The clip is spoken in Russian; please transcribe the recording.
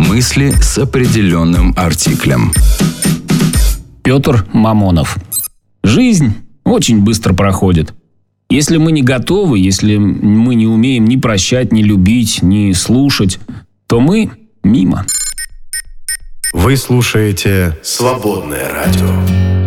Мысли с определенным артиклем. Петр Мамонов. Жизнь очень быстро проходит. Если мы не готовы, если мы не умеем ни прощать, ни любить, ни слушать, то мы мимо. Вы слушаете «Свободное радио».